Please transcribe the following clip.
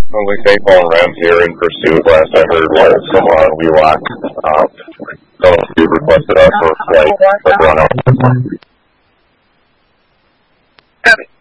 Only St. Paul and Rams here in pursuit. Last I heard was from Wheelock. He requested us for a flight, but run out.